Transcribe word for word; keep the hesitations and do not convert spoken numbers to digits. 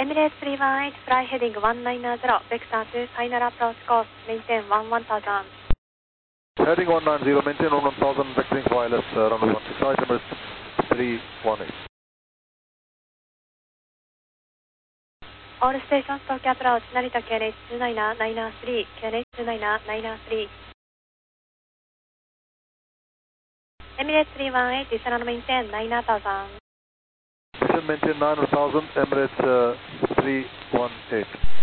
Emirates three one eight, fly heading one nine zero, vector to final approach course, maintain one one thousand. Heading one nine zero, maintain one one thousand, vectoring wireless, uh, runway one six, right, Emirates three one eight. All stations Tokyo approach, Narita K N H two nine nine three, K N H two nine nine three. Emirates three one eight, descend maintain nine thousand. Descend maintain nine thousand, Emirates uh, three one eight.